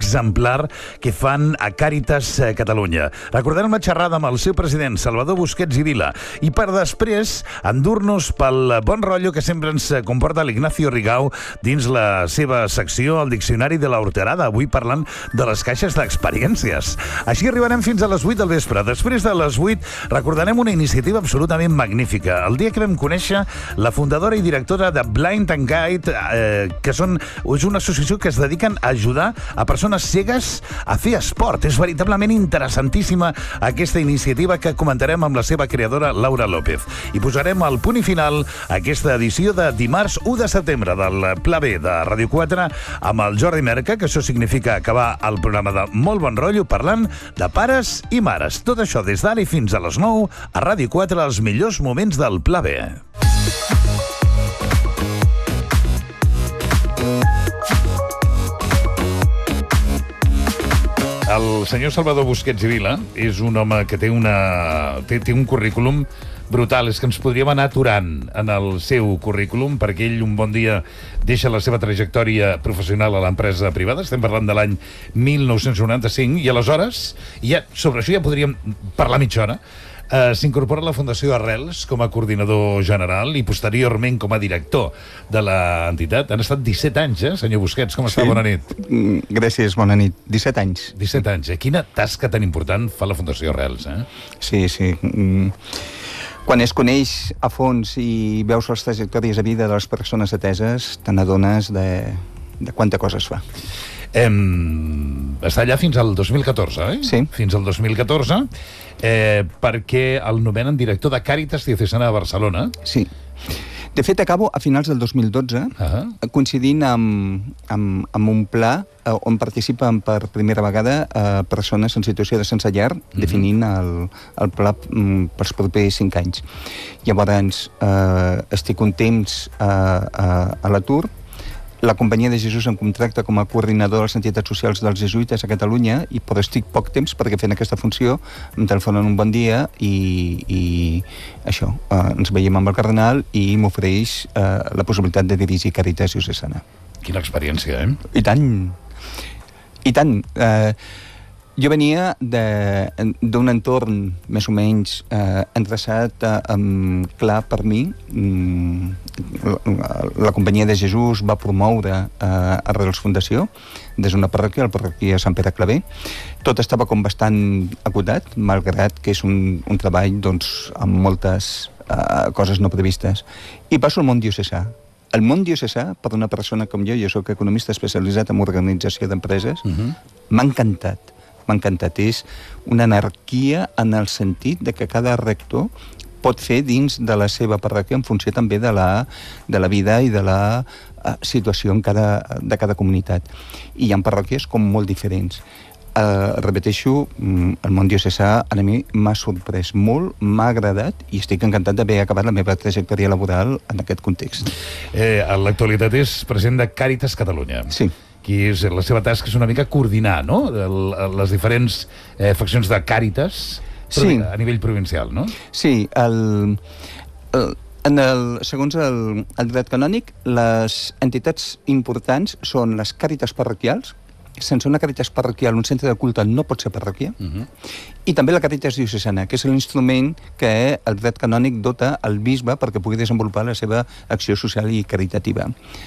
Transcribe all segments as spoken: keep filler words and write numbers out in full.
exemplar que fan a Càritas Catalunya. Recordarem la xerrada amb el seu president, Salvador Busquets i Vila, i per després endur-nos pel bon rotllo que sempre ens comporta l'Ignacio Rigau dins la seva secció, el Diccionari de la Horterada, avui parlant de les caixes d'experiències. Així arribarem fins a les vuit del vespre. Després de les vuit recordarem una iniciativa absolutament magnífica. El dia que vam conèixer la fundadora i directora de Blind and Guide, eh, que són, és una associació que es dediquen a ajudar a persones cegues a fer esport. És veritablement interessantíssima aquesta iniciativa que comentarem amb la seva creadora, Laura López. I posarem el punt i final a aquesta edició de dimarts u de setembre del Pla B de Ràdio quatre amb el Jordi Merca, que això significa acabar el programa de molt bon rotllo parlant de pares i mares. Tot això des d'ara i fins a les nou a Ràdio quatre, els millors moments del Pla B. El senyor Salvador Busquets i Vila és un home que té, una, té, té un currículum brutal. És que ens podríem anar aturant en el seu currículum perquè ell un bon dia deixa la seva trajectòria professional a l'empresa privada. Estem parlant de l'any mil nou-cents noranta-cinc i aleshores, ja, sobre això ja podríem parlar mitja hora. Uh, s'incorpora a la Fundació Arrels com a coordinador general i posteriorment com a director de l'entitat. Han estat disset anys, eh, senyor Busquets? Com està? Sí. Bona nit. Gràcies, bona nit. disset anys. disset anys, eh? Quina tasca tan important fa la Fundació Arrels, eh? Sí, sí. Quan es coneix a fons i veus les trajectòries de vida de les persones ateses, te n'adones de, de quanta cosa es fa. Em, està allà fins al dos mil catorze, eh? Sí. Fins al dos mil catorze, eh, perquè el nomenen director de Càritas Diocesana de Barcelona. Sí. De fet, acabo a finals del dos mil dotze, uh-huh. coincidint amb, amb, amb un pla eh, on participen per primera vegada eh, persones en situació de sense llar, uh-huh. definint el, el pla mm, pels propers cinc anys. Llavors, eh, estic un temps eh, a, a l'atur. La Companyia de Jesús em contracta com a coordinador de les entitats socials dels jesuïtes a Catalunya, i però estic poc temps perquè fent aquesta funció em telefonen un bon dia i, i això, eh, ens veiem amb el cardenal i m'ofereix eh, la possibilitat de dirigir Càritas Diocesana. Quina experiència, eh? I tant, i tant. Eh, jo venia d'un entorn més o menys eh, endreçat eh, um, clar per mi. Mm, la, la Companyia de Jesús va promoure eh, Arrels Fundació des d'una parròquia, la parròquia Sant Pere Claver. Tot estava com bastant acotat, malgrat que és un, un treball doncs, amb moltes eh, coses no previstes. I passo al món diocesà. El món diocesà, per una persona com jo, jo soc economista especialitzat en organització d'empreses, uh-huh. m'ha encantat. M'ha encantat. És una anarquia en el sentit de que cada rector pot fer dins de la seva parròquia en funció també de la, de la vida i de la uh, situació en cada, de cada comunitat. I hi ha parròquies com molt diferents. Uh, repeteixo, el món diocesà a mi m'ha sorprès molt, m'ha agradat i estic encantat d'haver acabat la meva trajectòria laboral en aquest context. Eh, en l'actualitat és president de Càritas Catalunya. Sí. Qui és, la seva tasca és una mica coordinar, no?, el, les diferents eh, faccions de Càritas sí. a nivell provincial, no? Sí, el, el, en el, segons el, el dret canònic, les entitats importants són les Càritas parroquials. Sense una Càritas parroquial, un centre de culte no pot ser parròquia, uh-huh. i també la Càritas diocesana, que és l'instrument que el dret canònic dota al bisbe perquè pugui desenvolupar la seva acció social i caritativa.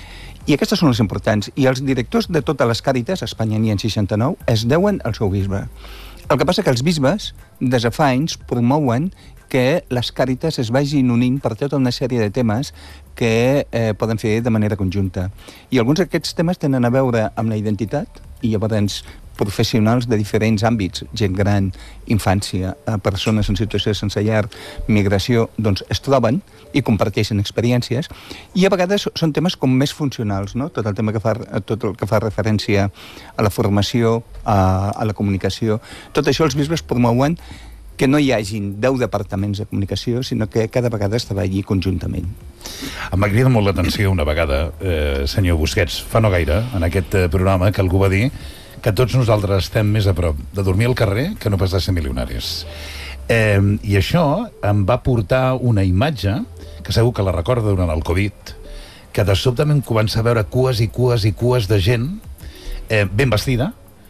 I aquestes són les importants. I els directors de totes les Càritas, a Espanya n'hi ha seixanta-nou, es deuen al seu bisbe. El que passa que els bisbes, des de fa anys, promouen que les Càritas es vagin unint per tota una sèrie de temes que eh, poden fer de manera conjunta. I alguns d'aquests temes tenen a veure amb la identitat, i llavors professionals de diferents àmbits, gent gran, infància, persones en situació de sense llar, migració, doncs es troben i comparteixen experiències, i a vegades són temes com més funcionals, no? Tot el tema que fa, tot el que fa referència a la formació, a, a la comunicació, tot això els bisbes promouen que no hi hagin deu departaments de comunicació, sinó que cada vegada es treballi conjuntament. M'ha cridat molt l'atenció una vegada, eh, senyor Busquets, fa no gaire, en aquest eh, programa, que algú va dir que tots nosaltres estem més a prop de dormir al carrer que no pas de ser milionaris. Eh, I això em va portar una imatge, que segur que la recorda durant el Covid, que de sobte vam començar a veure cues i cues i cues de gent eh, ben vestida,